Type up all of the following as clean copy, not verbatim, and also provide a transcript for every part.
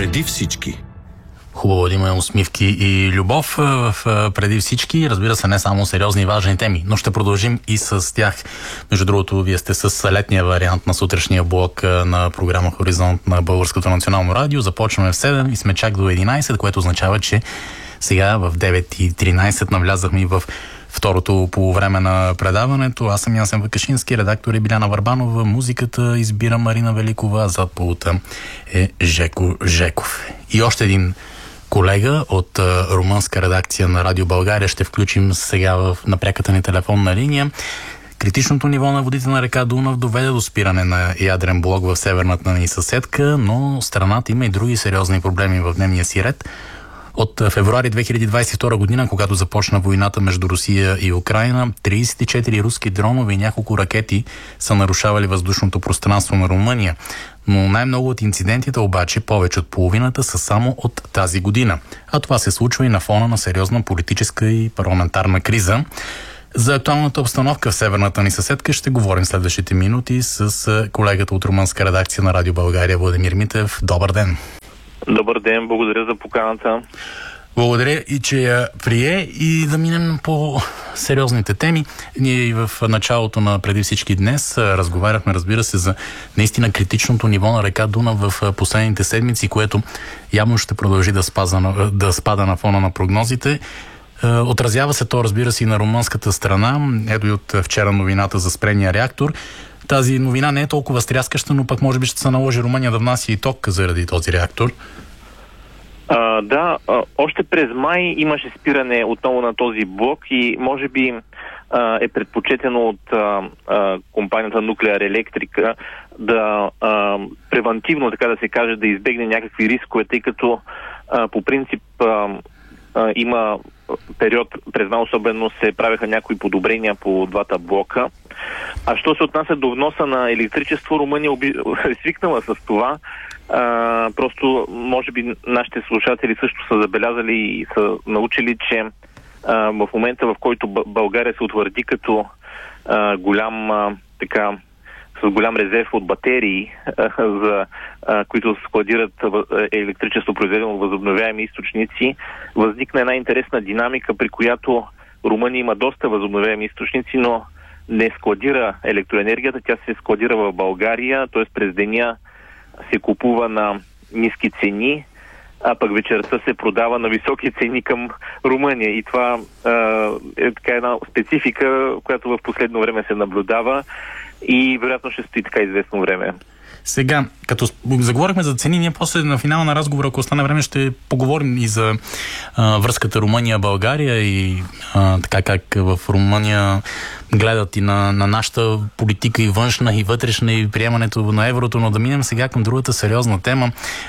Преди всички. Хубаво да има усмивки и любов преди всички. Разбира се, не само сериозни и важни теми, но ще продължим и с тях. Между другото, вие сте с летния вариант на сутрешния блок на програма Хоризонт на Българското национално радио. Започваме в 7 и сме чак до 11, което означава, че сега в 9:13 навлязахме и в второто по време на предаването. Аз съм Ясен Вакашински, редактор е Биляна Върбанова, музиката избира Марина Великова, а зад пулта е Жеко Жеков. И още един колега от румънска редакция на Радио България ще включим сега на пряката ни телефонна линия. Критичното ниво на водите на река Дунав доведе до спиране на ядрен блок в северната ни съседка, но страната има и други сериозни проблеми в дневния си ред. От февруари 2022 година, когато започна войната между Русия и Украйна, 34 руски дронове и няколко ракети са нарушавали въздушното пространство на Румъния. Но най-много от инцидентите обаче, повече от половината, са само от тази година. А това се случва и на фона на сериозна политическа и парламентарна криза. За актуалната обстановка в северната ни съседка ще говорим следващите минути с колегата от румънска редакция на Радио България Владимир Митев. Добър ден! Добър ден, благодаря за поканата. Благодаря и че я прие, и да минем по сериозните теми. Ние и в началото на преди всички днес разговаряхме, разбира се, за наистина критичното ниво на река Дунав в последните седмици, което явно ще продължи да спада на фона на прогнозите. Отразява се то, разбира се, и на румънската страна. Ето и от вчера новината за спрения реактор. Тази новина не е толкова стряскаща, но пък може би ще се наложи Румъния да внася и ток заради този реактор. Още през май имаше спиране отново на този блок и може би е предпочетено от компанията Nuclear Electric да превантивно, така да се каже, да избегне някакви рискове, тъй като по принцип има период, през май особено се правеха някои подобрения по двата блока. А що се отнася до вноса на електричество, Румъния е свикнала с това. Просто, може би, нашите слушатели също са забелязали и са научили, че в момента, в който България се утвърди като с голям резерв от батерии, които складират електричество, произведено от възобновяеми източници, възникна една интересна динамика, при която Румъния има доста възобновяеми източници, но не складира електроенергията, тя се складира в България, т.е. през деня се купува на ниски цени, а пък вечерта се продава на високи цени към Румъния. И това е така една специфика, която в последно време се наблюдава и вероятно ще стои така известно време. Сега, като заговорихме за цени, ние после на финала на разговора, ако остане време, ще поговорим и за връзката Румъния-България и така как в Румъния гледат и на нашата политика и външна, и вътрешна, и приемането на еврото, но да минем сега към другата сериозна тема.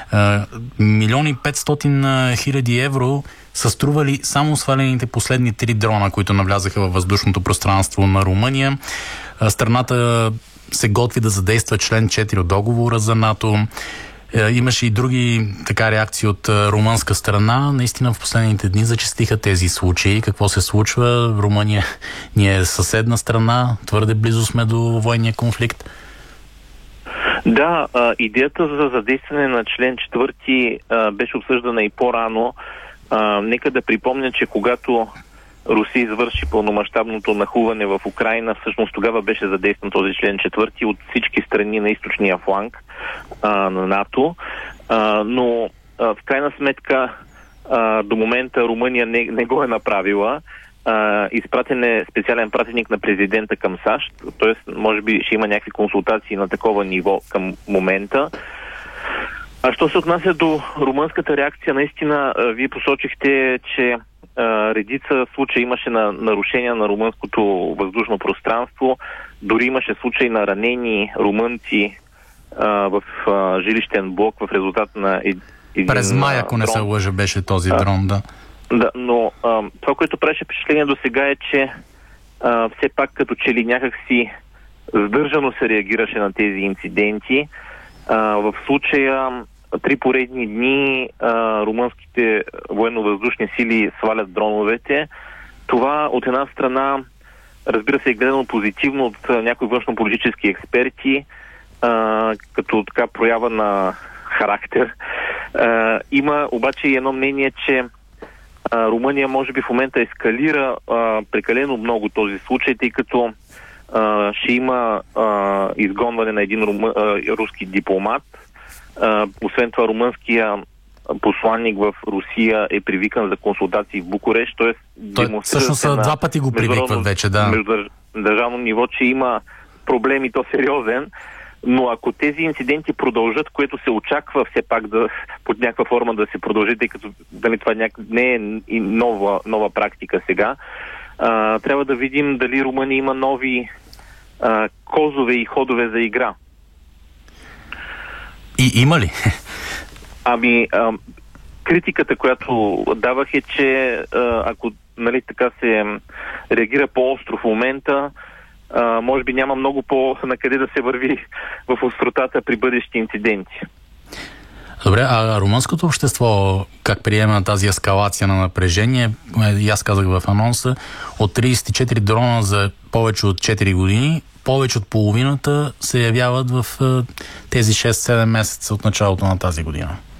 1 500 000 евро са стрували само свалените последни 3 дрона, които навлязаха във въздушното пространство на Румъния. Страната се готви да задейства член 4 от договора за НАТО. Имаше и други реакции от румънска страна. Наистина в последните дни зачестиха тези случаи. Какво се случва? Румъния ни е съседна страна. Твърде близо сме до военния конфликт. Да, идеята за задействане на член 4 беше обсъждана и по-рано. Нека да припомня, че когато Русия извърши пълномащабното нахуване в Украйна, всъщност тогава беше задействан този член 4 от всички страни на източния фланг на НАТО, но в крайна сметка до момента Румъния не го е направила. Изпратен е специален пратеник на президента към САЩ, т.е. може би ще има някакви консултации на такова ниво към момента. А що се отнася до румънската реакция, наистина вие посочихте, че редица случаи имаше на нарушения на румънското въздушно пространство. Дори имаше случаи на ранени румънци в жилищен блок в резултат на един през май, ако не се лъжа, беше този дрон, да. Да, но това, което правеше впечатление до сега е, че все пак като че ли някакси сдържано се реагираше на тези инциденти. В случая 3 поредни дни румънските военно-въздушни сили свалят дроновете. Това от една страна, разбира се, е гледано позитивно от някои външно-политически експерти, като така проява на характер Има обаче и едно мнение, че Румъния може би в момента ескалира прекалено много този случай, тъй като ще има изгонване на един руски дипломат. Освен това, румънския посланник в Русия е привикан за консултации в Букурещ, т.е. всъщност два пъти го привикват вече, да. Междудържавно ниво, че има проблем и то сериозен, но ако тези инциденти продължат, което се очаква все пак под някаква форма да се продължи, тъй като това не е и нова практика сега, трябва да видим дали Румъния има нови козове и ходове за игра. И има ли? Критиката, която давах е, че ако така се реагира по-остро в момента, може би няма много на къде да се върви в остротата при бъдещи инциденти. Добре, а румънското общество как приема тази ескалация на напрежение? И аз казах в анонса, от 34 дрона за повече от 4 години, повече от половината се явяват в тези 6-7 месеца от началото на тази година.